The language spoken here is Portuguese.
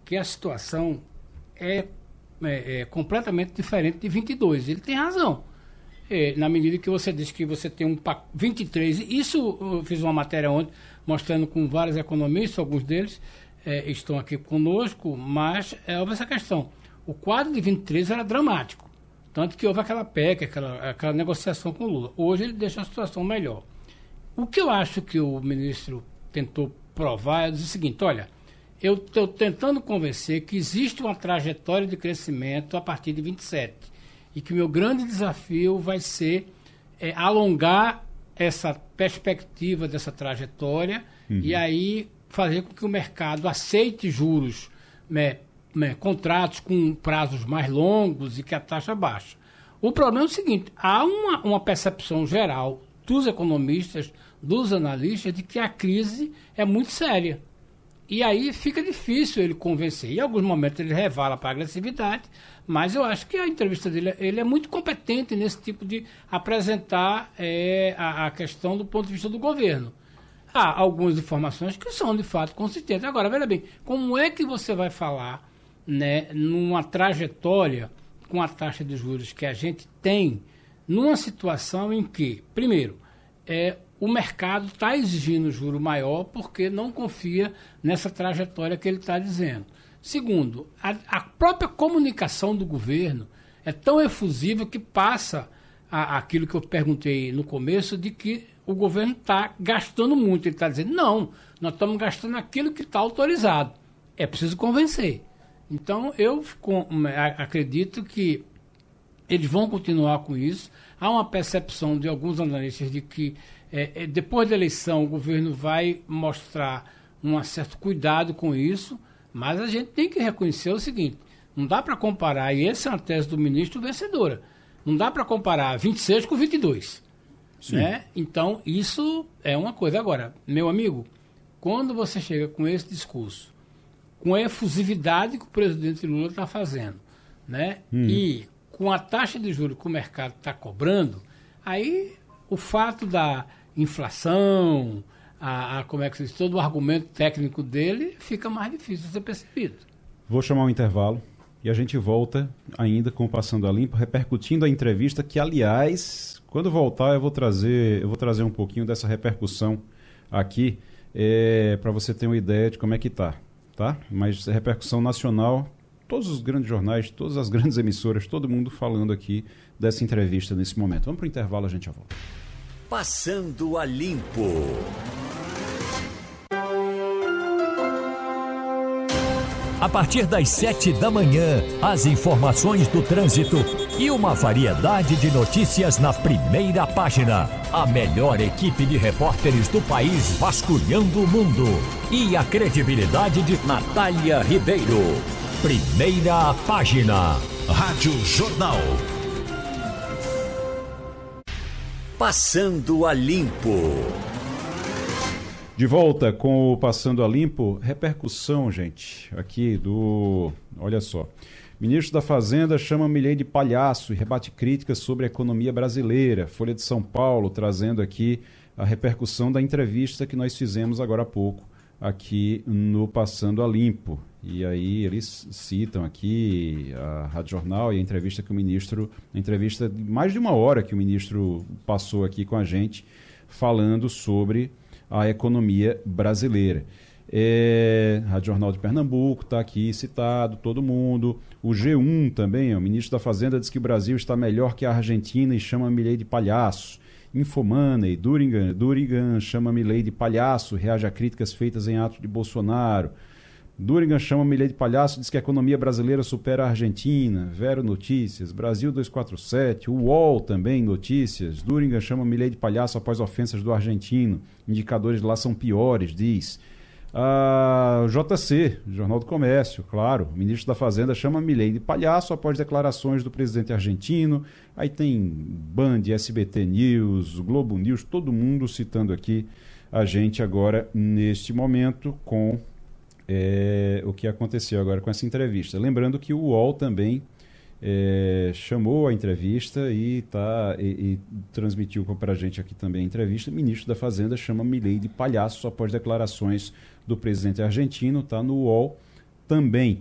que a situação é completamente diferente de 22. Ele tem razão. Na medida que você diz que você tem 23, isso eu fiz uma matéria ontem mostrando com vários economistas, alguns deles estão aqui conosco, mas houve essa questão. O quadro de 23 era dramático, tanto que houve aquela PEC, aquela negociação com o Lula. Hoje ele deixa a situação melhor. O que eu acho que o ministro tentou provar é dizer o seguinte: olha, eu estou tentando convencer que existe uma trajetória de crescimento a partir de 27 e que o meu grande desafio vai ser alongar essa perspectiva dessa trajetória e aí fazer com que o mercado aceite juros, contratos com prazos mais longos e que a taxa baixa. O problema é o seguinte: há uma percepção geral dos economistas, dos analistas, de que a crise é muito séria. E aí fica difícil ele convencer. Em alguns momentos ele revala para a agressividade, mas eu acho que a entrevista dele, ele é muito competente nesse tipo de apresentar a questão do ponto de vista do governo. Há algumas informações que são de fato consistentes. Agora, veja bem, como é que você vai falar, né, numa trajetória com a taxa de juros que a gente tem, numa situação em que, primeiro, o mercado está exigindo juro maior porque não confia nessa trajetória que ele está dizendo. Segundo, a própria comunicação do governo é tão efusiva que passa aquilo que eu perguntei no começo, de que o governo está gastando muito. Ele está dizendo, não, nós estamos gastando aquilo que está autorizado. É preciso convencer. Então, eu acredito que eles vão continuar com isso. Há uma percepção de alguns analistas de que depois da eleição o governo vai mostrar um certo cuidado com isso, mas a gente tem que reconhecer o seguinte: não dá para comparar, e essa é uma tese do ministro vencedora, não dá para comparar 26 com 22. Né? Então, isso é uma coisa. Agora, meu amigo, quando você chega com esse discurso, com a efusividade que o presidente Lula está fazendo, né? E com a taxa de juros que o mercado está cobrando, aí o fato da inflação, como é que se diz, todo o argumento técnico dele fica mais difícil de ser percebido. Vou chamar um intervalo e a gente volta ainda com o Passando a Limpo, repercutindo a entrevista que, aliás, quando voltar eu vou trazer um pouquinho dessa repercussão aqui para você ter uma ideia de como é que tá? Mas repercussão nacional, todos os grandes jornais, todas as grandes emissoras, todo mundo falando aqui dessa entrevista nesse momento. Vamos para o intervalo, a gente já volta. Passando a Limpo. A partir das 7 da manhã, as informações do trânsito e uma variedade de notícias na primeira página. A melhor equipe de repórteres do país vasculhando o mundo. E a credibilidade de Natália Ribeiro. Primeira página. Rádio Jornal. Passando a Limpo. De volta com o Passando a Limpo, repercussão, gente, aqui olha só, ministro da Fazenda chama Milei de palhaço e rebate críticas sobre a economia brasileira. Folha de São Paulo trazendo aqui a repercussão da entrevista que nós fizemos agora há pouco aqui no Passando a Limpo. E aí eles citam aqui a Rádio Jornal e a entrevista que entrevista de mais de uma hora que o ministro passou aqui com a gente, falando sobre a economia brasileira. Rádio Jornal de Pernambuco está aqui citado, todo mundo. O G1 também, o ministro da Fazenda diz que o Brasil está melhor que a Argentina e chama Milei de palhaço. Infomoney, Durigan chama Milei de palhaço, reage a críticas feitas em ato de Bolsonaro. Durigan chama Milei de palhaço, diz que a economia brasileira supera a Argentina. Vero Notícias, Brasil 247, o UOL também, notícias. Durigan chama Milei de palhaço após ofensas do argentino. Indicadores lá são piores, diz. JC, Jornal do Comércio, claro. O ministro da Fazenda chama Milei de palhaço após declarações do presidente argentino. Aí tem Band, SBT News, Globo News, todo mundo citando aqui a gente agora neste momento com o que aconteceu agora com essa entrevista. Lembrando que o UOL também chamou a entrevista e transmitiu para a gente aqui também a entrevista. O ministro da Fazenda chama Milei de palhaço após declarações do presidente argentino, está no UOL também.